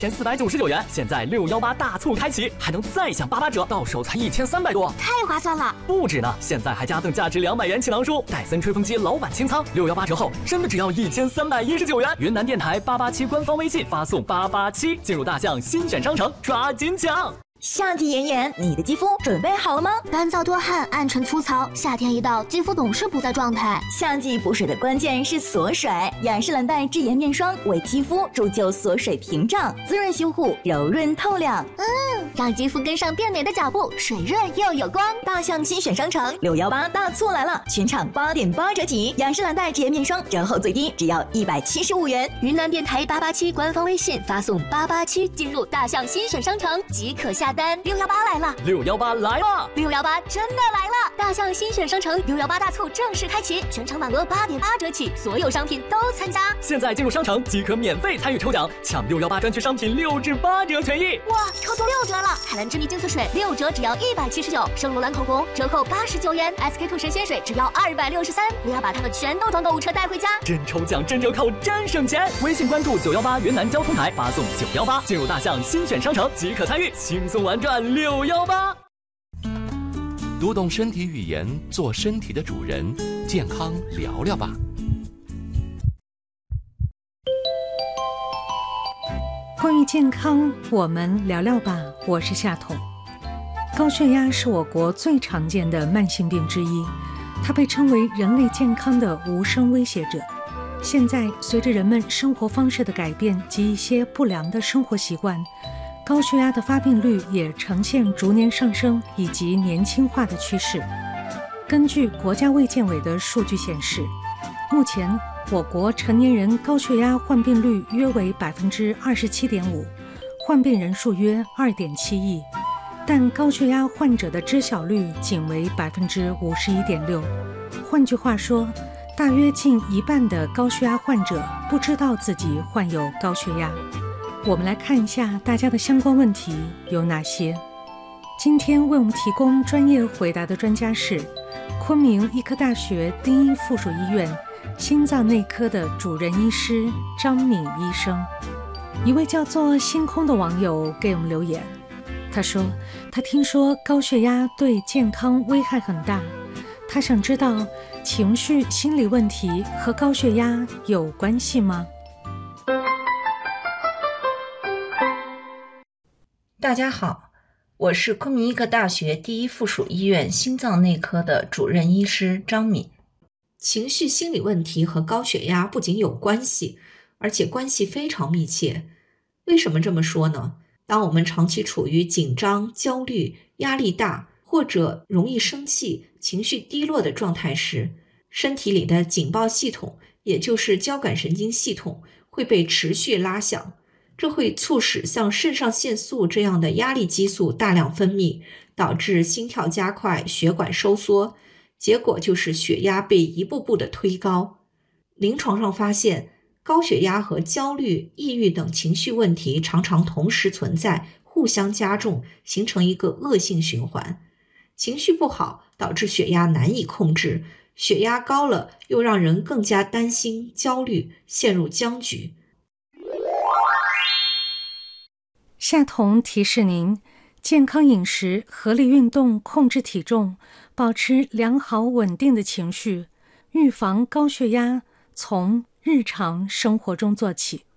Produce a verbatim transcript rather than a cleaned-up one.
前四百九十九元，现在六幺八大促开启，还能再享八八折，到手才一千三百多， 太划算了！ 不止呢，现在还加赠价值两百元气囊书，戴森吹风机老版清仓，六幺八折后真的只要一千三百一十九元。云南电台八八七官方微信发送八八七，进入大象新选商城，抓紧抢！ 夏季炎炎，你的肌肤准备好了吗？ 干燥多汗，暗沉粗糙，夏天一到，肌肤总是不在状态。 夏季补水的关键是锁水，雅诗兰黛智妍面霜为肌肤铸就锁水屏障，滋润修护，柔润透亮。 嗯，让肌肤跟上变美的脚步，水润又有光。 大象新选商城六幺八大促来了，全场八点八折起，雅诗兰黛智妍面霜折后最低只要一百七十五元。 云南电台八八七官方微信发送八八七，进入大象新选商城即可下单。六幺八来了， 六幺八来了， 六幺八真的来了！大象新选商城六幺八大促正式开启，全场满额八点八折起，所有商品都参加。 现在进入商城即可免费参与抽奖，抢六幺八专区商品六至八折权益。 哇，抽中六折了！海蓝之谜净色水六折只要一百七十九，圣罗兰口红折扣八十九元 ，S K two 神仙水只要二百六十三。我要把它们全都从购物车带回家， 真抽奖真折扣真省钱！微信关注九幺八云南交通台，发送九幺八进入大象新选商城即可参与，轻松玩转六幺八。 读懂身体语言，做身体的主人，健康聊聊吧。 关于健康，我们聊聊吧。我是夏彤。高血压是我国最常见的慢性病之一，它被称为人类健康的无声威胁者。现在，随着人们生活方式的改变及一些不良的生活习惯，高血压的发病率也呈现逐年上升以及年轻化的趋势。根据国家卫健委的数据显示，目前我国成年人高血压患病率约为百分之二十七点五，患病人数约二点七亿，但高血压患者的知晓率仅为百分之五十一点六。换句话说，大约近一半的高血压患者不知道自己患有高血压。我们来看一下大家的相关问题有哪些。今天为我们提供专业回答的专家是昆明医科大学第一附属医院心脏内科的主任医师张敏医生。一位叫做星空的网友给我们留言，他说他听说高血压对健康危害很大，他想知道情绪心理问题和高血压有关系吗？ 大家好，我是昆明医科大学第一附属医院心脏内科的主任医师张敏。情绪心理问题和高血压不仅有关系，而且关系非常密切。为什么这么说呢？当我们长期处于紧张、焦虑、压力大，或者容易生气、情绪低落的状态时，身体里的警报系统，也就是交感神经系统，会被持续拉响。这会促使像肾上腺素这样的压力激素大量分泌，导致心跳加快、血管收缩，结果就是血压被一步步的推高。临床上发现，高血压和焦虑、抑郁等情绪问题常常同时存在，互相加重，形成一个恶性循环。情绪不好，导致血压难以控制，血压高了，又让人更加担心、焦虑，陷入僵局。 夏彤提示您，健康饮食、合理运动、控制体重，保持良好稳定的情绪，预防高血压，从日常生活中做起。